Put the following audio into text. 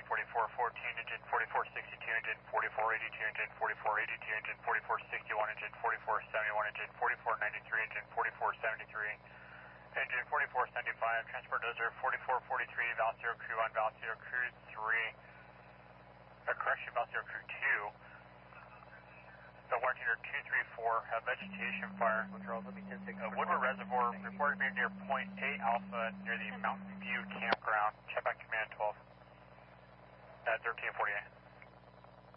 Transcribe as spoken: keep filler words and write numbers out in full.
engine forty-four fourteen, engine forty-four sixty-two, engine forty-four eighty-two, engine forty-four eighty-two, engine forty-four sixty-one, engine forty-four seventy-one, engine forty-four ninety-three, engine forty-four seventy-three, engine forty-four seventy-five, transport dozer forty-four forty-three, valve zero crew one, valve zero crew three, uh, correction, valve zero crew two, the Martiner two three four, uh, vegetation fire, Charles, let me ten six. uh, Woodward Reservoir, reported to be near point eight Alpha, near the Mountain View Campground, check back command twelve, at thirteen forty-eight.